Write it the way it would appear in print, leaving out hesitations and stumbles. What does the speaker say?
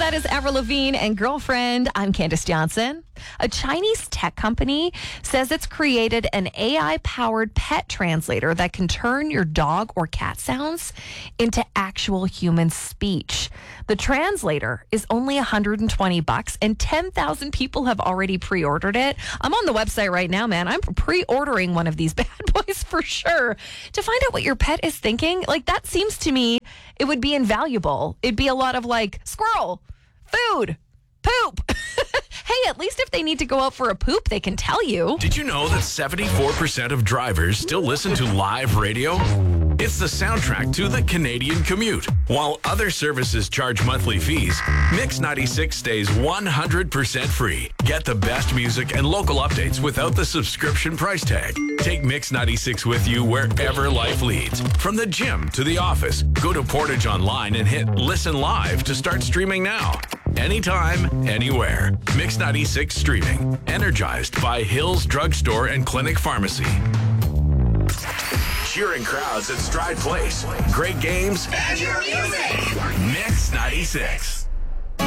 that is Avril Lavigne and Girlfriend. I'm Candace Johnson. A Chinese tech company says it's created an AI-powered pet translator that can turn your dog or cat sounds into actual human speech. The translator is only $120 and 10,000 people have already pre-ordered it. I'm on the website right now, man. I'm pre-ordering one of these bad boys for sure to find out what your pet is thinking. Like, that seems to me it would be invaluable. It'd be a lot of like squirrel, food, poop. Hey, at least if they need to go out for a poop, they can tell you. Did you know that 74% of drivers still listen to live radio? It's the soundtrack to the Canadian commute. While other services charge monthly fees, Mix 96 stays 100% free. Get the best music and local updates without the subscription price tag. Take Mix 96 with you wherever life leads. From the gym to the office, go to Portage Online and hit Listen Live to start streaming now. Anytime, anywhere. Mix 96 streaming. Energized by Hills Drugstore and Clinic Pharmacy. Cheering crowds at Stride Place. Great games. And your music. Mix 96.